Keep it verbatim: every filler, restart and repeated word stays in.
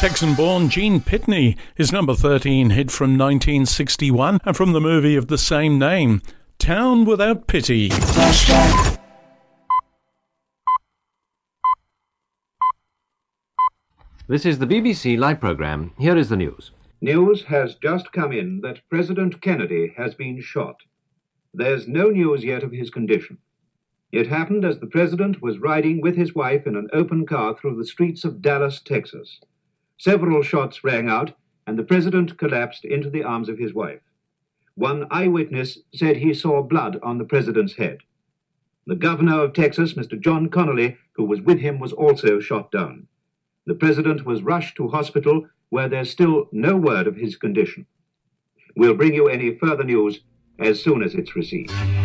Texan-born Gene Pitney, his number thirteen hit from nineteen sixty-one and from the movie of the same name, Town Without Pity. Flashback. This is the B B C Live programme. Here is the news. News has just come in that President Kennedy has been shot. There's no news yet of his condition. It happened as the president was riding with his wife in an open car through the streets of Dallas, Texas. Several shots rang out, and the president collapsed into the arms of his wife. One eyewitness said he saw blood on the president's head. The governor of Texas, Mister John Connally, who was with him, was also shot down. The president was rushed to hospital, where there's still no word of his condition. We'll bring you any further news as soon as it's received.